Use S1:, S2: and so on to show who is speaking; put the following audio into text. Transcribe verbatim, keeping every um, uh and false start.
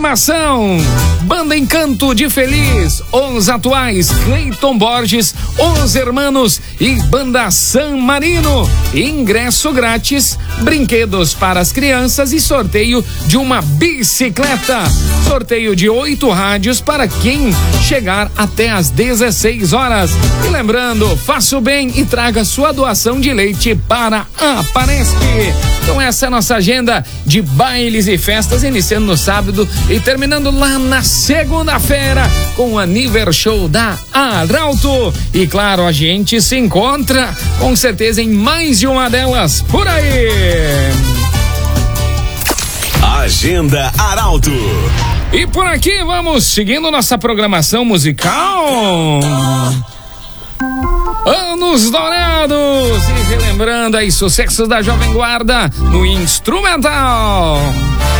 S1: Confirmação: Banda Encanto de Feliz, Os Atuais, Cleiton Borges, Os Hermanos e Banda San Marino. Ingresso grátis, brinquedos para as crianças e sorteio de uma bicicleta. Sorteio de oito rádios para quem chegar até às dezesseis horas. E lembrando, faça o bem e traga sua doação de leite para a Paresp. Então essa é a nossa agenda de bailes e festas, iniciando no sábado e terminando lá na segunda-feira com o Aniver Show da Arauto. E claro, a gente se encontra com certeza em mais de uma delas por aí.
S2: Agenda Arauto.
S1: E por aqui vamos seguindo nossa programação musical. Anos Dourados, e relembrando aí sucessos da Jovem Guarda no instrumental.